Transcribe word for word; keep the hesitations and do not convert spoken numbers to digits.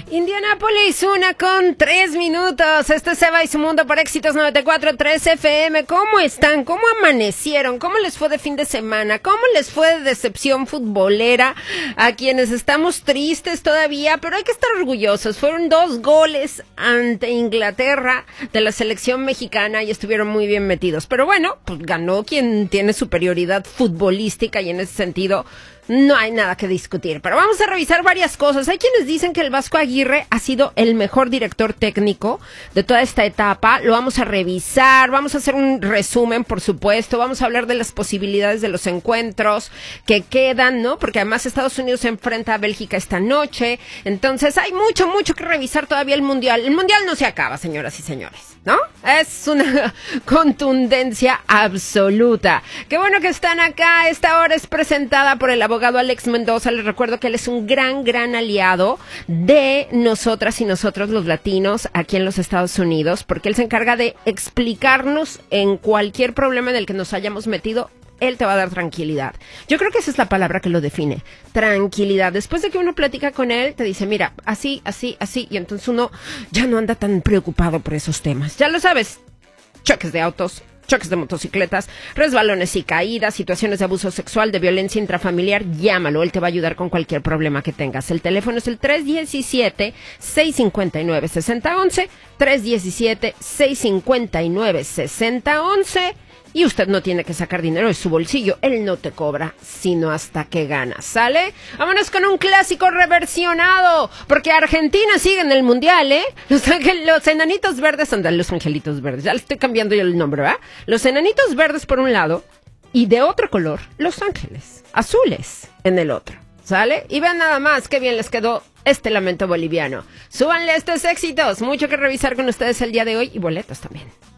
Indianápolis, una con tres minutos. Este es Eva y su mundo por Éxitos noventa y cuatro punto tres F M. ¿Cómo están? ¿Cómo amanecieron? ¿Cómo les fue de fin de semana? ¿Cómo les fue de decepción futbolera a quienes estamos tristes todavía? Pero hay que estar orgullosos. Fueron dos goles ante Inglaterra de la selección mexicana y estuvieron muy bien metidos. Pero bueno, pues ganó quien tiene superioridad futbolística y en ese sentido no hay nada que discutir, pero vamos a revisar varias cosas. Hay quienes dicen que el Vasco Aguirre ha sido el mejor director técnico de toda esta etapa. Lo vamos a revisar, vamos a hacer un resumen, por supuesto. Vamos a hablar de las posibilidades de los encuentros que quedan, ¿no? Porque además Estados Unidos se enfrenta a Bélgica esta noche. Entonces hay mucho, mucho que revisar todavía el Mundial. El Mundial no se acaba, señoras y señores, ¿no? Es una contundencia absoluta. Qué bueno que están acá. Esta hora es presentada por el abogado Alex Mendoza. Les recuerdo que él es un gran, gran aliado de nosotras y nosotros los latinos aquí en los Estados Unidos, porque él se encarga de explicarnos en cualquier problema en el que nos hayamos metido. Él te va a dar tranquilidad. Yo creo que esa es la palabra que lo define. Tranquilidad. Después de que uno platica con él, te dice, mira, así, así, así. Y entonces uno ya no anda tan preocupado por esos temas. Ya lo sabes. Choques de autos, choques de motocicletas, resbalones y caídas, situaciones de abuso sexual, de violencia intrafamiliar, llámalo, él te va a ayudar con cualquier problema que tengas. El teléfono es el tres uno siete, seis cinco nueve, seis cero uno uno, tres uno siete, seis cinco nueve, seis cero uno uno, y usted no tiene que sacar dinero de su bolsillo, él no te cobra, sino hasta que ganas, ¿sale? Vámonos con un clásico reversionado, porque Argentina sigue en el Mundial, ¿eh? Los, angel, los enanitos verdes, andan los angelitos verdes, ya le estoy cambiando yo el nombre, ¿verdad? Los enanitos verdes por un lado, y de otro color, los ángeles azules en el otro, ¿sale? Y vean nada más qué bien les quedó este lamento boliviano. Súbanle estos éxitos, mucho que revisar con ustedes el día de hoy, y boletos también.